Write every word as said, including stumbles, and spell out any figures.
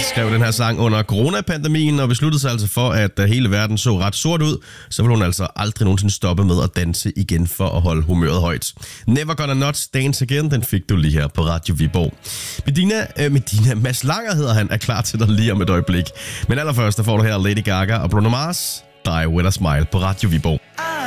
skrev den her sang under coronapandemien og besluttede sig altså for, at hele verden så ret sort ud, så ville hun altså aldrig nogensinde stoppe med at danse igen for at holde humøret højt. Never Gonna Not Dance Again, den fik du lige her på Radio Viborg. Medina, øh, Medina Mads Langer hedder han, er klar til dig lige om et øjeblik. Men allerførst, der får du her Lady Gaga og Bruno Mars, Die With A Smile på Radio Viborg.